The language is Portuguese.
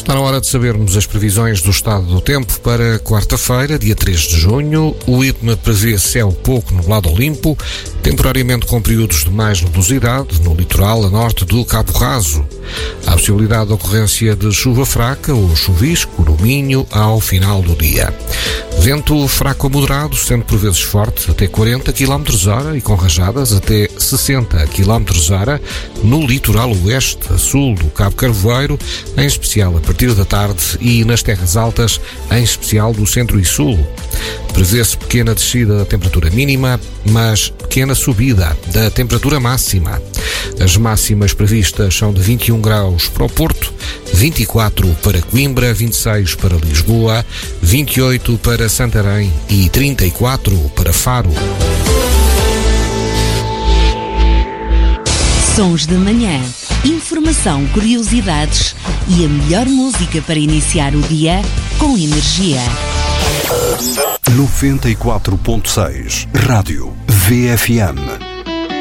Está na hora de sabermos as previsões do estado do tempo para quarta-feira, dia 3 de junho. O IPMA prevê céu pouco nublado ou limpo, temporariamente com períodos de mais nebulosidade no litoral a norte do Cabo Raso. Há possibilidade de ocorrência de chuva fraca ou chuvisco no Minho ao final do dia. Vento fraco a moderado, sendo por vezes forte, até 40 km/h e com rajadas até 60 km/h no litoral oeste a sul do Cabo Carvoeiro, em especial a partir da tarde, e nas terras altas, em especial do centro e sul. Prevê-se pequena descida da temperatura mínima, mas pequena subida da temperatura máxima. As máximas previstas são de 21 graus para o Porto, 24 para Coimbra, 26 para Lisboa, 28 para Santarém e 34 para Faro. Sons da manhã. Informação, curiosidades e a melhor música para iniciar o dia com energia. 94.6 Rádio VFM.